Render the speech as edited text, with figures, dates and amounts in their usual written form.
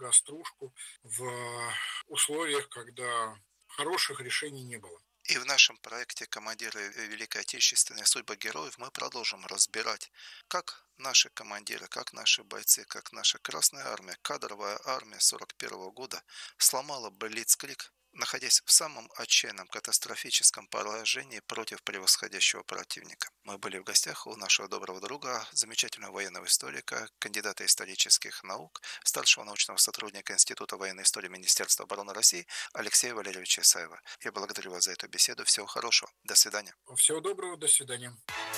всегда стружку в условиях, когда хороших решений не было. И в нашем проекте «Командиры Великой Отечественной. Судьбы героев» мы продолжим разбирать, как наши командиры, как наши бойцы, как наша Красная Армия, кадровая армия 41 года сломала Блицкриг, находясь в самом отчаянном катастрофическом положении против превосходящего противника. Мы были в гостях у нашего доброго друга, замечательного военного историка, кандидата исторических наук, старшего научного сотрудника Института военной истории Министерства обороны России Алексея Валерьевича Исаева. Я благодарю вас за эту беседу. Всего хорошего. До свидания. Всего доброго, до свидания.